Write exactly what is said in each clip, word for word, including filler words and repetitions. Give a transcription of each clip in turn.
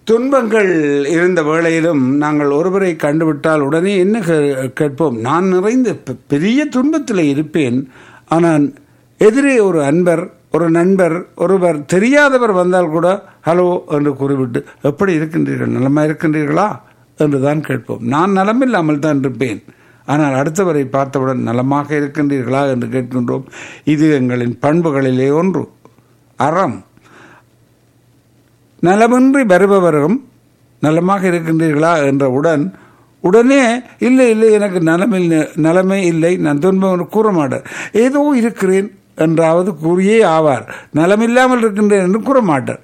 துன்பங்கள் இருந்த வேளையிலும் நாங்கள் ஒருவரை கண்டுவிட்டால் உடனே என்ன கே- கேட்போம், நான் நிறைந்த பெ- பெரிய துன்பத்தில் இருப்பேன், ஆனால் எதிரே ஒரு அன்பர், ஒரு நண்பர், ஒருவர் தெரியாதவர் வந்தால் கூட ஹலோ என்று கூறிவிட்டு எப்படி இருக்கின்றீர்கள், நலமா இருக்கின்றீர்களா என்று தான் கேட்போம். நான் நலமில்லாமல் தான் இருப்பேன், ஆனால் அடுத்தவரை பார்த்தவுடன் நலமாக இருக்கின்றீர்களா என்று கேட்கின்றோம். இது எங்களின் பண்புகளிலே ஒன்று, அறம். நலமின்றி வருபவரும் நலமாக இருக்கின்றீர்களா என்றவுடன் உடனே இல்லை இல்லை எனக்கு நலமில் நலமே இல்லை, நான் துன்பம் கூற மாட்டேன், ஏதோ இருக்கிறேன் என்றாவது கூறியே ஆவார். நலமில்லாமல் இருக்கின்றேன் என்று கூற மாட்டார்.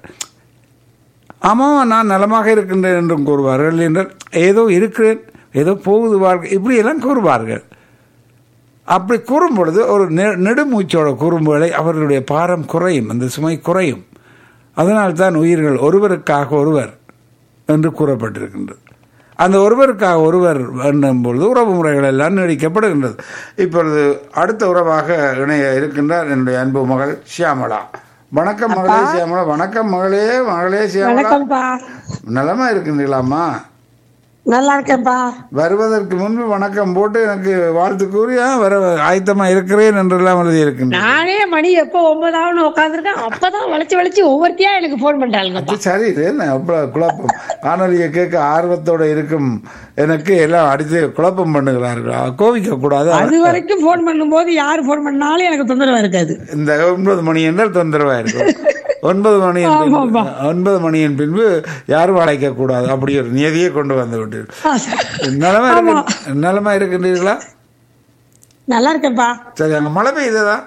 ஆமாம் நான் நலமாக இருக்கின்றேன் என்றும் கூறுவார்கள், என்றால் ஏதோ இருக்கிறேன், ஏதோ போகுது வாழ்க்கை, இப்படியெல்லாம் கூறுவார்கள். அப்படி கூறும் பொழுது ஒரு நெ- நெடுமூச்சோட கூறும்போது அவர்களுடைய பாரம் குறையும், அந்த சுமை குறையும். அதனால்தான் உயிர்கள் ஒருவருக்காக ஒருவர் என்று கூறப்பட்டிருக்கின்றது. அந்த ஒருவருக்காக ஒருவர் என்னும் பொழுது உறவு முறைகள் எல்லாம் நீடிக்கப்படுகின்றது. இப்பொழுது அடுத்த உறவாக இணைய இருக்கின்றார் என்னுடைய அன்பு மகள் ஷியாமளா. வணக்கம் மகளே ஷியாமளா. வணக்கம் மகளே. மகளே ஷியாமளா, வணக்கம்ப்பா. நலமா இருக்கின்றீங்களாம்மா? நல்லா இருக்கேன்ப்பா. வருவதற்கு முன்பு வணக்கம் போட்டு எனக்கு வாழ்த்து கூறி "ஆ, வர ஆயத்தமா இருக்கிறேன் என்றெல்லாம் எழுதி இருக்கின்றேன். நானே மணி எப்போ ஒன்பதாவதுன்னு உட்காந்துருக்கேன், அப்பதான் வளைச்சு வளைச்சு ஒவ்வொருத்தியா எனக்கு போன் பண்றாங்கப்பா. சரி, இது என்ன அவ்வளவு குழப்பம்? காணொலியை கேட்க ஆர்வத்தோட இருக்கும் எனக்கு எல்லாம் அடித்து குழப்பம் பண்ணுகிறார்கள். கோவிக்க கூடாது. அது வரைக்கும் போன் பண்ணும்போது யாரு போன் பண்ணாலும் எனக்கு தொந்தரவா இருக்காது. இந்த ஒன்பது மணி என்றால் தொந்தரவா இருக்கும். ஒன்பது மணியின் பின்பு ஒன்பது மணியின் பின்பு யாரும் அழைக்க கூடாது. அப்படி ஒரு நியதியை கொண்டு வந்து விட்டு நலமா இருக்கு. நலமா இருக்கின்றீர்களா? நல்லா இருக்கேன்ப்பா. சரி, அங்க மழை பெய்யுதா?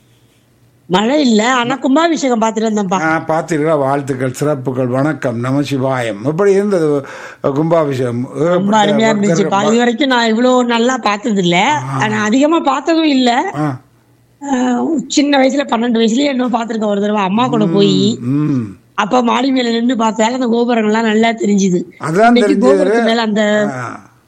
மழை இல்ல, ஆனா கும்பாபிஷேகம் பாத்துட்டு வந்தேன்ப்பா. பாத்தீங்களா? வாழ்த்துக்கள், சிறப்புகள், வணக்கம், நம சிவாயம். எப்படி இருந்தது கும்பாபிஷேகம்? ரொம்ப அருமையா இருந்துச்சுப்பா. இது வரைக்கும் நான் இவ்வளவு நல்லா பார்த்தது இல்ல, ஆனா அதிகமா பார்த்ததும் இல்ல. ஆஹ் சின்ன வயசுல பன்னெண்டு வயசுலயே என்ன பாத்துருக்கேன் ஒரு தடவை அம்மா கூட போய். ம். அப்ப மாடி மேல நின்று பார்த்தால அந்த கோபுரங்கள் எல்லாம் நல்லா தெரிஞ்சுது. அதான் இன்னைக்கு தெரிஞ்சது. கோபுரத்து மேல அந்த ஆ.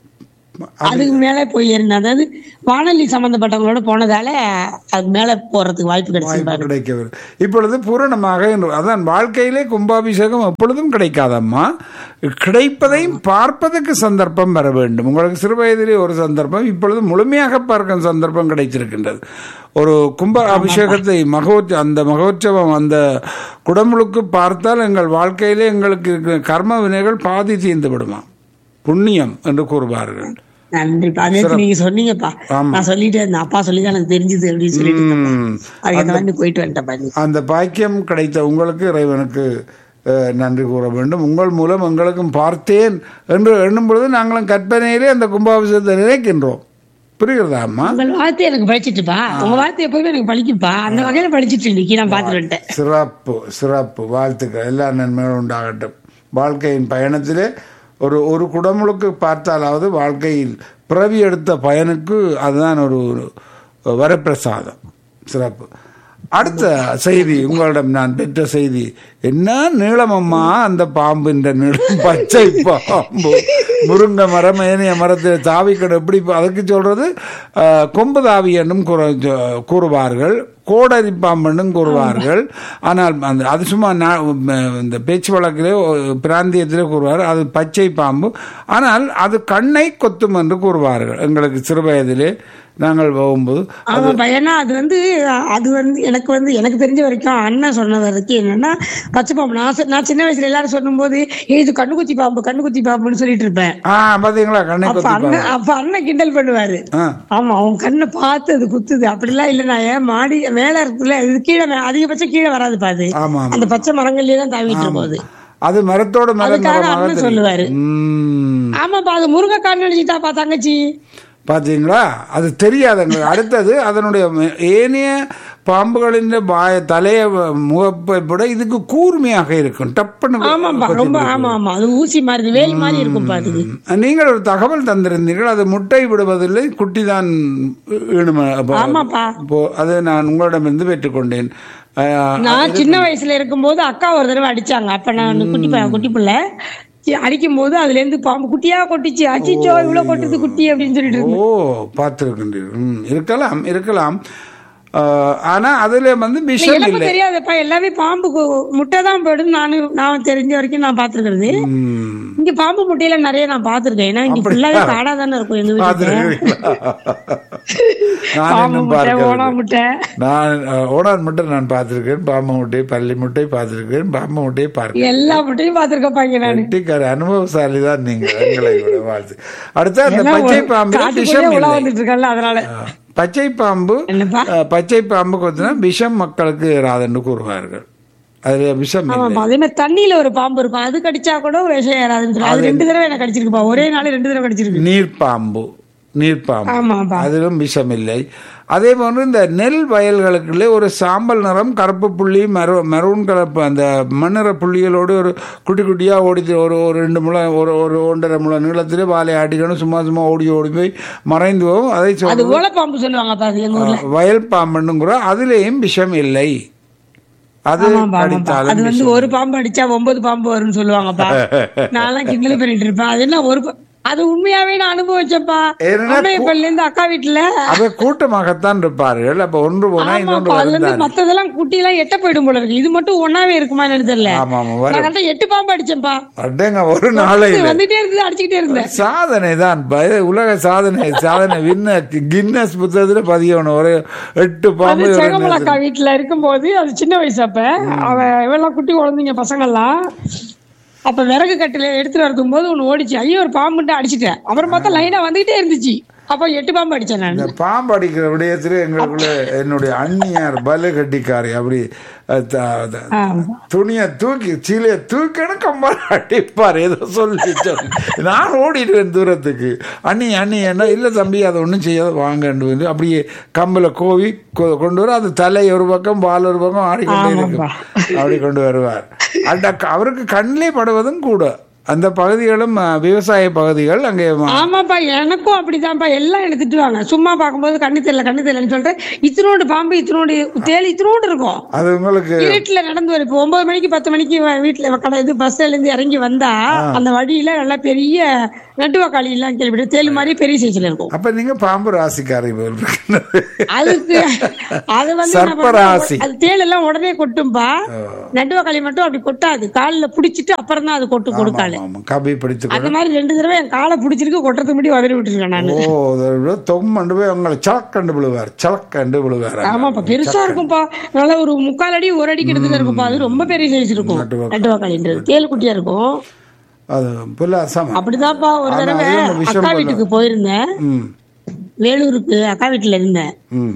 அதுக்கு மேல போய் ஏறின, அதாவது வானொலி சம்பந்தப்பட்டவங்களோட போனதால அது மேல போறதுக்கு வாய்ப்பு கிடைச்சு வாய்ப்பு கிடைக்கவில்லை. இப்பொழுது பூரணமாக இன்று- அதான் வாழ்க்கையிலே கும்பாபிஷேகம் எப்பொழுதும் கிடைக்காதம்மா. கிடைப்பதையும் பார்ப்பதற்கு சந்தர்ப்பம் வர வேண்டும். உங்களுக்கு சிறு வயதிலே ஒரு சந்தர்ப்பம், இப்பொழுது முழுமையாக பார்க்கும் சந்தர்ப்பம் கிடைத்திருக்கின்றது. ஒரு கும்ப அபிஷேகத்தை மகோற்ச அந்த மகோற்சவம் அந்த குடமுழுக்கு பார்த்தால் எங்கள் வாழ்க்கையிலே எங்களுக்கு இருக்கிற கர்ம வினைகள் பாதி தீர்ந்து விடுமா, புண்ணியம் என்று கூறுவார்கள். நன்றிப்பா. நேத்து நீங்க சொன்னீங்கப்பா, நான் சொல்லிட்டே இருந்தேன், அப்பா சொல்லிதான் எனக்கு தெரிஞ்சது அப்படின்னு சொல்லிட்டு இருந்தேன். அதுக்கு அந்த வந்து போயிட்டு வந்துட்டேன். அந்த பாக்கியம் கிடைத்த உங்களுக்கு இறைவனுக்கு அஹ், நன்றி கூற வேண்டும். உங்கள் மூலம் எங்களுக்கும் பார்த்தேன் என்று எண்ணும் பொழுது நாங்களும் கற்பனையிலே அந்த கும்பாபிஷேகத்தை நினைக்கின்றோம். புரிகிறதா அம்மா? உங்கள் வார்த்தை எனக்கு படிச்சுட்டுப்பா, உங்க வார்த்தை எப்பவுமே எனக்கு படிக்கும்பா. அந்த வகையில படிச்சுட்டு இன்னைக்கு நான் பாத்துட்டு வந்துட்டேன். சிறப்பு சிறப்பு, வாழ்த்துக்கள். எல்லா நன்மைகளும் உண்டாகட்டும். வாழ்க்கையின் பயணத்திலே ஒரு ஒரு குடமுழுக்கு பார்த்தாலாவது வாழ்க்கையில் பிறவி எடுத்த பயனுக்கு அதுதான் ஒரு ஒரு வரப்பிரசாதம். சிறப்பு. அடுத்த செய்தி உங்களிடம் நான் பெற்ற செய்தி என்ன நீளமம்மா அந்த பாம்பின் நீளம், பச்சை பாம்பு முருங்கை மரம் ஏனைய மரத்தில் தாவிக்கடை எப்படி அதுக்கு சொல்றது அஹ், கொம்பு தாவி என்னும் கூற- கூறுவார்கள், கோடரி பாம்புன்னு கூறுவார்கள். ஆனால் அந்த அது சும்மா நா- இந்த பேச்சு வழக்கிலே பிராந்தியத்திலே கூறுவார்கள் அது பச்சை பாம்பு. ஆனால் அது கண்ணை கொத்தும் என்று கூறுவார்கள். எங்களுக்கு சிறு வயதிலே நாங்கள் போகும்போது ஆமாப்பா. ஏன்னா அது வந்து அது வந்து எனக்கு வந்து எனக்கு தெரிஞ்ச வரைக்கும் அண்ணன் சொன்ன வரைக்கும் என்னன்னா பச்சை பாம்பு. நான் சொ- நான் சின்ன வயசுல எல்லாரும் சொல்லும் போது இது கண்ணுக்குத்தி பாம்பு கண்ணுக்குத்தி பாம்புன்னு சொல்லிட்டு இருப்பேன். ஆஹ் பாத்தீங்களா, கண்ணை அப்ப கொத்தி அண்ணன் அப்ப அண்ணன் கிண்டல் பண்ணுவாரு. ஆ. ஆமா, அவன் கண்ணை பார்த்து அது குத்துது அப்படிலாம் இல்ல. நான் ஏன் மாடி மேல இருக்குல்ல, இது கீழே மே- அதிகபட்சம் கீழே வராது பாது, ஆமா ஆமா. அந்த பச்சை மரங்கள்லயே தான் தாவிட்டு போகுது. அது மரத்தோட மரம் அதுக்காக மரமாக அண்ணன் தெரியும். சொல்லுவாரு. ம். ஆமாப்பா, அது முருங்கைக்கான்னு நினைச்சிட்டாப்பா தங்கச்சி. பாத்தீங்களா, அது தெரியாதுங்க. அடுத்தது அதனுடைய மே- ஏனைய பாம்புகளின் வாய தலைய முகப்பை விட இதுக்கு கூர்மையாக இருக்கும். டப்புன்னு ஆமாப்பா, கொத்தி ரொம்ப பிடிக்கும். ஆமா ஆமா, அது ஊசி மாதிரி வேல் மாதிரி இருக்கும்பா அதுக்கு. நீங்கள் ஒரு தகவல் தந்திருந்தீர்கள், அது முட்டை விடுவதில்லை, குட்டி தான் ஈணும- அப்போ- ஆமாப்பா. அப்போ அது நான் உங்களிடமிருந்து பெற்றுக்கொண்டேன். அஹ், நான் சின்ன வயசுல இருக்கும்போது அக்கா ஒரு தடவை அடிச்சாங்க. அப்ப நான் குட்டி பையன் குட்டி பிள்ளை அடிக்கும் போது அதுல இருந்து பாம்பு குட்டியா கொட்டிச்சு. அச்சிச்சோ இவ்வளவு கொட்டுது குட்டி அப்படின்னு சொல்லிட்டு ஓ இருந்தேன். பார்த்துருக்கின்றீர்கள். ம், இருக்கலாம் இருக்கலாம். ஆஹ், ஆனா அதுல வந்து விஷம் எனக்கு இல்லை. தெரியாதுப்பா, எல்லாமே பாம்பு கு- முட்டை தான் போடும். நானு நான் தெரிஞ்ச வரைக்கும் நான் பாத்துருக்கிறது. ம். இங்க பாம்பு முட்டையில நிறைய நான் பாத்திருக்கேன். ஏன்னா இங்க அப்படியா? ஃபுல்லாவே காடா தானே இருக்கும் எங்க வீட்டுல. பார்த்திருக்கிறீங்களா? நான் பாம்பு இன்னும் முட்டை, ஓனா பார்க்கவில்லை. முட்டை. நான் அஹ், ஓடான் முட்டை நான் பார்த்திருக்கேன், பாம்பு முட்டை, பள்ளி முட்டை பார்த்திருக்கேன், பாம்பு முட்டையை பார்க்கிறேன். எல்லா முட்டையும் பாத்திருக்கப்பா இங்க நானு. வெட்டிக்கார அனுபவசாலி தான் நீங்க, எங்களை விட வாழ்த்து. அடுத்து அந்த ஏன்னா பச்சை ஒரு பாம்பு காட்டுக்குள்ளே விஷம் உலா இல்லை. வந்துட்டு இருக்கல, அதனால. அஹ், பச்சை பாம்பு என்னப்பா? அஹ், பச்சை பாம்பு கொத்தினா விஷம் மக்களுக்கு ஏறாதுன்னு கூறுவார்கள். அதுல விஷம் இல்லை. ஆமாப்பா, அதே மாதிரி தண்ணியில ஒரு பாம்பு இருக்கும், அது கடிச்சா கூட ஒரு விஷயம் ஏறாதுன்னு சொல்லி. அது ரெண்டு தடவை எனக்கு கடிச்சிருக்குப்பா, ஒரே நாள் ரெண்டு தடவை கடிச்சிருக்கு. நீர்ப்பாம்பு, நீர்ப்பாம்பு ஆமாப்பா. அதிலும் விஷம் இல்லை. அதே போன்று இந்த நெல் வயல்களுக்குள்ளே ஒரு சாம்பல் நிறம், கருப்பு புள்ளி, மெரு மெரூன் கலப்பு, அந்த மண்ணிற புள்ளிகளோடு ஒரு குட்டி குட்டியா ஓடி ஒரு ஒரு ரெண்டு முளம், ஒரு ஒரு ஒன்றரை முளம் நீளத்திலே வாழை ஆட்டிக்கணும், சும்மா சும்மா ஓடி ஓடி போய் மறைந்து போகும். அதை அது சொல்றது ஓலை பாம்பு சொல்லுவாங்கப்பா அது எங்க ஊர்ல. வயல் பாம்புங்கிற, அதிலேயும் விஷம் இல்லை. அது ஆமாப்பா, ஆமாப்பா. கடித்தாலும் அது வந்து விஷம். ஒரு பாம்பு அடிச்சா ஒன்பது பாம்பு வரும்னு சொல்லுவாங்கப்பா. நான் கிண்டல் பண்ணிட்டு இருப்பேன். அது என்ன ஒரு பா- அது உண்மையாவே நான் அனுபவிச்சப்பா. ஏன்னா அம்மையப்பள்ளில இருந்து அக்கா வீட்டுல. அவை கூட்டமாகத்தான் இருப்பார்கள். அப்ப ஒன்று போனா இன்னொன்று ஆமாப்பா, அது வந்து வருந்தானே. மத்ததெல்லாம் குட்டி எல்லாம் எட்ட போயிடும் போல இருக்கு. இது மட்டும் ஒன்னாவே இருக்குமா என்னன்னு தெரியல. ஆமா ஆமா நான் வரும். கரெக்டா எட்டு பாம்பு அடிச்சேன்ப்பா. அடேங்க, ஒரு நாளையில வந்துட்டே இருந்தது, அடிச்சுக்கிட்டே இருந்தேன். சாதனை தான், ப- உலக சாதனை சாதனை வின்ன கின்னஸ் புத்தகத்துல பதியணும். ஒரு எட்டு அது பாம்பு செங்கமல அக்கா வீட்டுல இருக்கும்போது, அது சின்ன வயசு அப்ப, அவ இவெல்லாம் குட்டி குழந்தைங்க பசங்க எல்லாம் அப்ப விறகு கட்டில எடுத்துட்டு வரதும் போது ஒண்ணு ஓடிச்சு. ஐயோ ஒரு பாம்புட்டு அடிச்சுட்டேன். அப்புறம் பார்த்தா லைனா வந்துகிட்டே இருந்துச்சு. அப்ப எட்டு பாம்பு அடிச்சேன் நான். இந்த பாம்பு அடிக்கிற விடயத்துல எங்களுக்குள்ள என்னுடைய அண்ணியார் பல கட்டிக்காரி அப்படி அஹ், த- த- துணியை தூக்கி சீலையை தூக்கணும், கம்பால் அடிப்பார். ஏதோ சொல்லி சொல்லி நான் ஓடிடுவேன் தூரத்துக்கு. அண்ணி அண்ணி என்ன இல்லை தம்பி, அதை ஒன்றும் செய்யாத வாங்கன்னு வந்து அப்படியே கம்பல கோவி கொ- கொண்டு வர, அது தலை ஒரு பக்கம் பால் ஒரு பக்கம் ஆடிக்கொண்டே இருக்கும். அப்படி கொண்டு வருவார். அந்த அவருக்கு கண்ணிலே படுவதும் கூட. அந்த பகுதிகளும் அஹ், விவசாய பகுதிகள் அங்கே ம- ஆமாப்பா, எனக்கும் அப்படிதான்ப்பா. எல்லாம் என்ன திட்டுவாங்க. சும்மா பார்க்கும்போது கண்ணு தெரியல கண்ணு தெரியலன்னு சொல்லிட்டு, இத்தினோண்டு பாம்பு, இத்தினோண்டு தேலி, இத்தினோண்டு இருக்கும். அது உங்களுக்கு இருட்டுல நடந்து வரும். இப்போ ஒன்பது மணிக்கு பத்து மணிக்கு வ- வீட்டுல கடை இது பஸ்ல இருந்து இறங்கி வந்தா அந்த வழியில நல்லா பெரிய நட்டுவாக்காளி எல்லாம் கேள்விப்பட்டு தேலு மாதிரி பெரிய சைஸ்ல இருக்கும். அப்ப நீங்க பாம்பு ராசிக்காரி போல் இருக்கு. அதுக்கு அது வந்து என்ன சர்ப்ப பண்ணும், ராசி. அது தேல் எல்லாம் உடனே கொட்டும்பா. நட்டுவாக்காளி மட்டும் அப்படி கொட்டாது. காலில புடிச்சிட்டு அப்புறம் தான் அது கொட்டு கொடுக்காது. ஆமா, கபி பிடித்து அந்த மாதிரி ரெண்டு தடவை என் காலை புடிச்சிருக்கு, கொட்டுறதுக்கு முன்னாடி உதறி விட்டுருக்கேன் நானு. ஓ தொம்மண்டு போய் உங்களை சலக்கண்டு விழுவார், சலக்கண்டு விழுவார். ஆமாப்பா, பெருசா இருக்கும்பா. நல்லா ஒரு முக்கால் அடி ஒரு அடி கிட்டத்தட்ட இருக்கும்பா. அது ரொம்ப பெரிய சைஸ் இருக்கும். நட்டுவாக்காளி. நட்டுவாக்காளின்றது தேல் குட்டியா இருக்கும். அது புல்லாசம். அப்படிதான்ப்பா. ஒரு ஆனா தடவை அது ஒரு விஷம் அக்கா போல. வீட்டுக்கு போயிருந்தேன். ம் வேலூருக்கு அக்கா வீட்டுல இருந்தேன். ம்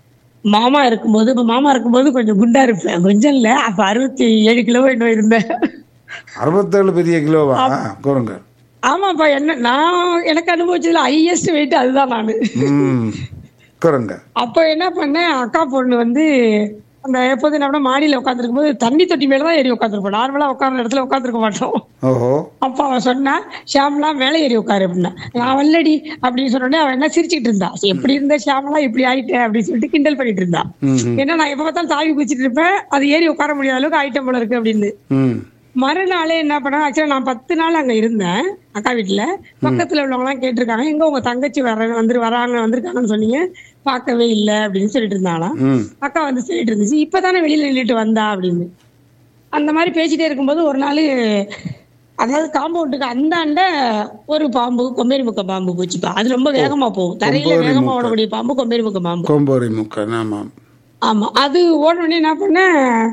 மாமா இருக்கும்போது, இப்ப மாமா இருக்கும்போது கொஞ்சம் குண்டா இருப்பேன். கொஞ்சம் இல்ல, அப்ப அறுபத்தி ஏழு கிலோ இன்னும் இருந்தேன். அறுபத்தேழு பெரிய கிலோவா குரங்க? ஆமாப்பா, என்ன நான் எனக்கு அனுபவிச்சதுல ஹையஸ்ட் வெயிட் அதுதான் நானு. ம் குரங்க. அப்ப என்ன பண்ணேன், அக்கா பொண்ணு வந்து அந்த எப்போது நம்ம மாடியில உட்காந்துருக்கும் போது தண்ணி தொட்டி மேலதான் ஏறி உட்காந்துருப்போம். நார்மலா உட்கார்ந்த இடத்துல உட்காந்துருக்க மாட்டோம். ஓஹோ. அப்ப அவன் சொன்னா, ஷியாமலா மேலே ஏறி உட்காரு அப்படின்னா. நான் வல்லடி அப்படின்னு சொன்னோடனே அவன் என்ன சிரிச்சுட்டு இருந்தா. எப்படி இருந்த ஷியாமலா இப்படி ஆயிட்டேன் அப்படின்னு சொல்லிட்டு கிண்டல் பண்ணிட்டு இருந்தா. ஏன்னா நான் எப்ப பார்த்தாலும் தாவி குச்சிட்டு இருப்பேன், அது ஏறி உட்கார முடியாத அளவுக்கு ஆயிட்டம் போல இருக்கு அப்படின்னு. ம் மறுநாளே என்ன பண்ண, ஆக்சுவலா நான் பத்து நாள் அங்க இருந்தேன் அக்கா வீட்டுல. பக்கத்துல உள்ளவங்க எல்லாம் கேட்டிருக்காங்க, எங்க உங்க தங்கச்சி வர வந்து வராங்க வந்திருக்காங்கன்னு சொன்னீங்க, பார்க்கவே இல்லை அப்படின்னு சொல்லிட்டு இருந்தாலாம். ம் அக்கா வந்து சொல்லிட்டு இருந்துச்சு, இப்பதானே வெளியில நின்றுட்டு வந்தா அப்படின்னு. அந்த மாதிரி பேசிட்டே இருக்கும்போது ஒரு நாள், அதாவது காம்பவுண்டுக்கு அந்தாண்ட ஒரு பாம்பு, கொம்பேரி முக்க பாம்பு போச்சுப்பா. அது ரொம்ப வேகமா போகும், தரையில வேகமா ஓடக்கூடிய பாம்பு கொம்பேரி முக்க பாம்பு. கொம்போரி முக்கன். ஆமாம். ஆமா, அது ஓடனே என்ன பண்ண,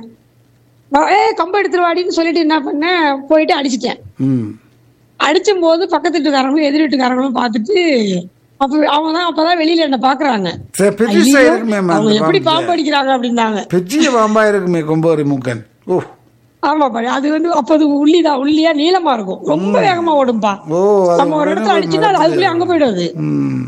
ஏ கம்பு எடுத்துருவாடின்னு சொல்லிட்டு என்ன பண்ணேன், போயிட்டு அடிச்சிட்டேன். ம் அடிச்சும் போது பக்கத்து வீட்டுக்காரங்களும் எதிர் வீட்டுக்காரங்களும் பார்த்துட்டு, அப்ப அவங்க தான் அப்பதான் வெளியில என்ன பாக்குறாங்க. சரி, பெருசா இருக்குமே அவங்க எப்படி பாம்பு. பாம்பு அடிக்கிறாங்க அப்படின்னாங்க. பெரிய பாம்பா இருக்குமே கொம்போரி முக்கன். ஓ ஆமா பாரு, அது வந்து அப்ப அது உள்ளிதான், உள்ளியா நீளமா இருக்கும், ரொம்ப வேகமா ஓடும்பா. ஓ அது நம்ம ஒரு இடத்துல அடிச்சுட்டா அது அதுக்குள்ளே அங்க போயிடுது. ம்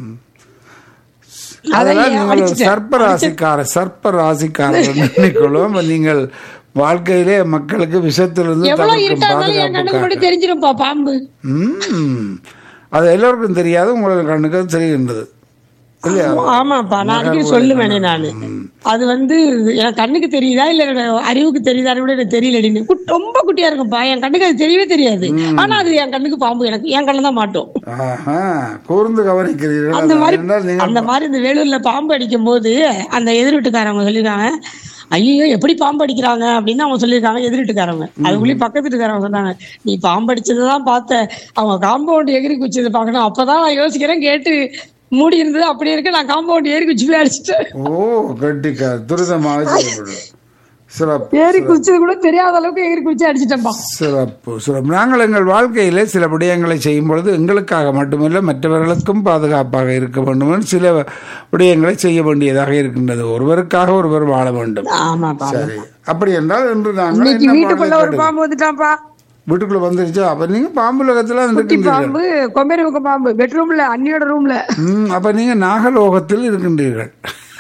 அதை அதெல்லாம் நீங்கள் அடிச்சிட்டேன். சர்ப்ப ராசிக்கார சர்ப்ப ராசிக்காரர் நினைக்கொள்ளும். நீங்கள் வாழ்க்கையிலே மக்களுக்கு விஷத்திலிருந்து எவ்வளவு தவிர்க்கும் இருட்டா இருந்தாலும் என் கண்ணுக்கு பாதுகாப்பு. மட்டும் தெரிஞ்சிரும்பா பாம்பு. ம் அது எல்லோருக்கும் தெரியாது, உங்களுக்கு கண்ணுக்கு தெரிகின்றது இல்லையா? ஆமாப்பா, நான் அடிக்கடி சொல்லுவேனே நானு. ம். அது வந்து என் கண்ணுக்கு தெரியுதா இல்ல என்னோட அறிவுக்கு தெரியுதா கூட எனக்கு தெரியல. குட்- ரொம்ப குட்டியா இருக்கும்பா, என் கண்ணுக்கு அது தெரியவே தெரியாது. ஆனா அது என் கண்ணுக்கு பாம்பு, எனக்கு என் கண்ணு தான் மாட்டோம். ஆஹா, கூர்ந்து கவனிக்கிறீர்கள். அந்த அது மாதிரி என்றால் நீங்கள் அந்த மாதிரி இந்த வேலூர்ல பாம்பு அடிக்கும் போது அந்த எதிர் வீட்டுக்காரவங்க சொல்லிருக்காங்க, ஐயோ எப்படி பாம்பு அடிக்கிறாங்க அப்படின்னு அவங்க சொல்லியிருக்காங்க. எதிர் வீட்டுக்காரவங்க அதுக்குள்ளேயும் பக்கத்து வீட்டுக்காரவங்க சொன்னாங்க, நீ பாம்பு அடிச்சதுதான் பார்த்த, அவங்க காம்பவுண்ட் எகிரி குச்சது பார்க்கணும். அப்பதான் நான் யோசிக்கிறேன், கேட்டு மூடி இருந்தது அப்படியே இருக்கு, நான் காம்பவுண்ட் ஏறி குச்சி போய் அடிச்சிட்டேன். ஓ கட்டிக்கார் துரிதமாக செய்யப்படும். சிறப்பு ஏறி குச்சது கூட தெரியாத அளவுக்கு எகிரி குச்சி அடிச்சிட்டேன்பா. சிறப்பு சிறப்பு. நாங்கள் எங்கள் வாழ்க்கையிலே சில விடயங்களை செய்யும் பொழுது எங்களுக்காக மட்டுமல்ல மற்றவர்களுக்கும் பாதுகாப்பாக இருக்க வேண்டும், சில விடயங்களை செய்ய வேண்டியதாக இருக்கின்றது. ஒருவருக்காக ஒருவர் வாழ வேண்டும். ஆமாப்பா. சரி, அப்படி என்றால் இன்று நாங்கள் இன்னைக்கு என்ன வீட்டுக்குள்ள பாடலை ஒரு கேட்டு- பாம்பு வந்துட்டான்ப்பா. வீட்டுக்குள்ள வந்துருச்சா? அப்ப நீங்க பாம்பு உலகத்துல குட்டி இருக்கின்றீர்கள். பாம்பு, கொம்பேரி முக்க பாம்பு, பெட்ரூம்ல அண்ணியோட ரூம்ல. ம், அப்ப நீங்க நாகலோகத்தில் இருக்கின்றீர்கள்.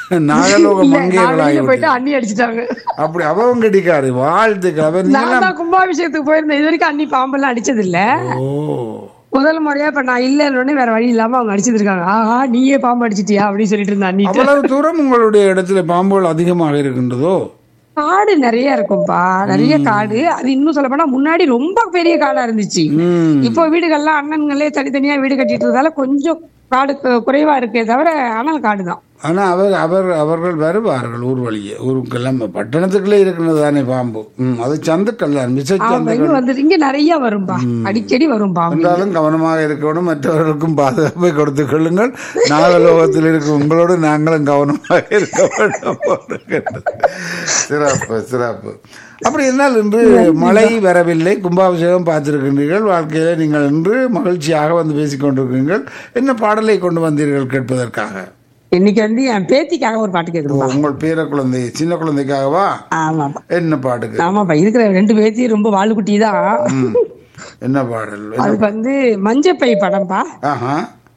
நாகலோக இல்ல, நான் மங்கையர்களாகி வெளியில போயிட்டு விட்டீர்கள். அண்ணி அடிச்சிட்டாங்க. அப்படி அவங்க அடிக்காரு வாழ்த்துக்கள். அப்ப நான் நீங்க தான் கும்பாபிஷேகத்துக்கு போயிருந்தேன். இது வரைக்கும் அண்ணி பாம்பெல்லாம் அடிச்சது இல்ல. ஓ முதல் முறையா இப்ப நான் இல்லன்னு வேற வழி இல்லாம அவங்க அடிச்சிட்டு இருக்காங்க. ஆஹா, நீயே பாம்பு அடிச்சிட்டியா அப்படின்னு சொல்லிட்டு இருந்த அண்ணி. அவ்வளவு தூரம் உங்களுடைய இடத்துல பாம்புகள் அதிகமாக இருக்கின்றதோ? காடு நிறைய இருக்கும்பா, நிறைய காடு. அது இன்னும் சொல்ல போனா முன்னாடி ரொம்ப பெரிய காடா இருந்துச்சு. ம். இப்போ வீடுகள்லாம் அண்ணன்களே தனித்தனியா வீடு கட்டிட்டு இருந்ததால கொஞ்சம் காடு கு- குறைவா இருக்கே தவிர அனல் காடுதான். ஆனா அவர் அவர் அவர்கள் வருவார்கள் ஊர் வழியே, ஊருக்கெல்லாம் பட்டணத்துக்குள்ளே இருக்கிறது தானே பாம்பு. ம், அது சந்துக்கல்ல மிச்ச அவங்க இங்க சந்துக்கள் வந்து இங்க நிறைய வரும்பா, அடிக்கடி வரும் பாம்பு. என்றாலும் கவனமாக இருக்கணும். மற்றவர்களுக்கும் பாதுகாப்பை கொடுத்துக் கொள்ளுங்கள். நாகலோகத்தில் இருக்கும் உங்களோடு நாங்களும் கவனமாக இருக்க வேண்டும். சிறப்பு சிறப்பு. அப்படி என்னால் இன்று மழை வரவில்லை, கும்பாபிஷேகம் பார்த்திருக்கின்றீர்கள். வாழ்க்கையில நீங்கள் இன்று மகிழ்ச்சியாக வந்து பேசிக் கொண்டிருக்கிறீர்கள். என்ன பாடலை கொண்டு வந்தீர்கள் கேட்பதற்காக? இன்னைக்கு வந்து என் பேத்திக்காக ஒரு பாட்டு ஓ, கேட்கணும். உங்கள் பேர குழந்தை சின்ன குழந்தைக்காகவா? ஆமாப்பா. என்ன பாட்டுக்கு? ஆமாப்பா, இருக்கிற ரெண்டு பேத்தியும் ரொம்ப வாழுக்குட்டி தான். ம், என்ன பாடல்? அதுக்கு வந்து மஞ்சப்பை படம்பா, ஆஹா,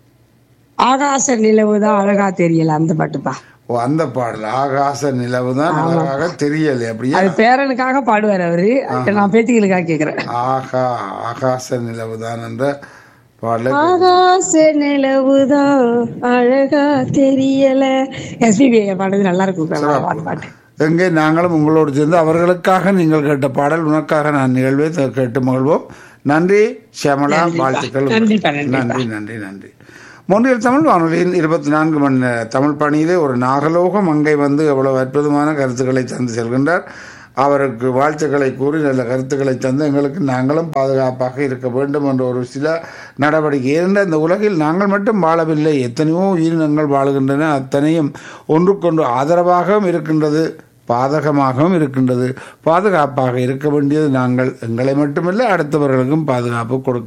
ஆகாச நிலவுதான் அழகா தெரியல, அந்த பாட்டுப்பா. ஓ அந்த பாடல் ஆகாச நிலவுதான் அழகாக தெரியலை அப்படியா? அது பேரனுக்காக பாடுவார் அவரு, நான் பேத்திகளுக்காக கேக்குறேன். ஆகா ஆகாச நிலவுதான் என்ற பாடலை ஆகாச நிலவுதான் அழகா தெரியல. எஸ்பிபி பாடுறது நல்லா இருக்கும் பாட்டு. எங்கே நாங்களும் உங்களோடு சேர்ந்து அவர்களுக்காக நீங்கள் கேட்ட பாடல் உனக்காக நான் நிகழ்வை த- கேட்டு மகிழ்வோம். நன்றி ஷியாமளா, வாழ்த்துக்கள். நன்றிப்பா, நன்றிப்பா. நன்றி நன்றி நன்றி. மொன்றியல் தமிழ் வானொலியின் இருபத்தி நான்கு மணி நேர தமிழ் பணியிலே ஒரு நாகலோக மங்கை வந்து எவ்வளவு அற்புதமான கருத்துக்களை தந்து செல்கின்றார். அவருக்கு வாழ்த்துக்களை கூறி நல்ல கருத்துக்களை தந்து எங்களுக்கு நாங்களும் பாதுகாப்பாக இருக்க வேண்டும் என்ற ஒரு சில நடவடிக்கை. ஏனென்றால் இந்த உலகில் நாங்கள் மட்டும் வாழவில்லை, எத்தனையோ உயிரினங்கள் வாழுகின்றன. அத்தனையும் ஒன்றுக்கொன்று ஆதரவாகவும் இருக்கின்றது, பாதகமாகவும் இருக்கின்றது. பாதுகாப்பாக இருக்க வேண்டியது நாங்கள். எங்களை மட்டுமல்ல, அடுத்தவர்களுக்கும் பாதுகாப்பு கொடுக்க